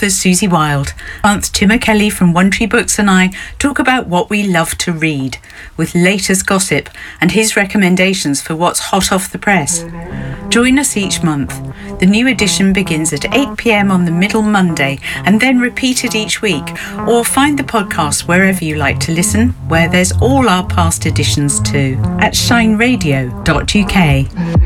author Susie Wilde. Month, Tim O'Kelly from One Tree Books and I talk about what we love to read, with latest gossip and his recommendations for what's hot off the press. Join us each month. The new edition begins at 8 p.m. on the middle Monday and then repeated each week, or find the podcast wherever you like to listen, where there's all our past editions too, at shineradio.uk.